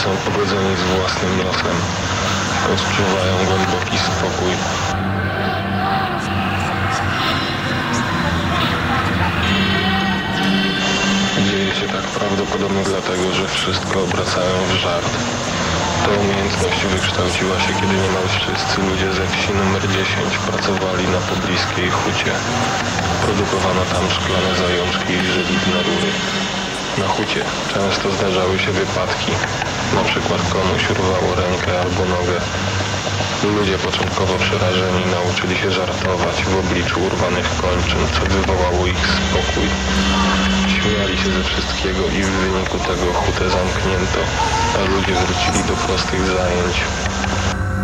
są pogodzeni z własnym losem. Odczuwają głęboki spokój. Dzieje się tak prawdopodobnie dlatego, że wszystko obracają w żart. Ta umiejętność wykształciła się, kiedy niemal wszyscy ludzie ze wsi numer 10 pracowali na pobliskiej hucie. Produkowano tam szklane zajączki i żeliwne rury. Na hucie często zdarzały się wypadki, na przykład komuś urwało rękę albo nogę. Ludzie początkowo przerażeni nauczyli się żartować w obliczu urwanych kończyn, co wywołało ich spokój. Śmiali się ze wszystkiego i w wyniku tego hutę zamknięto, a ludzie wrócili do prostych zajęć.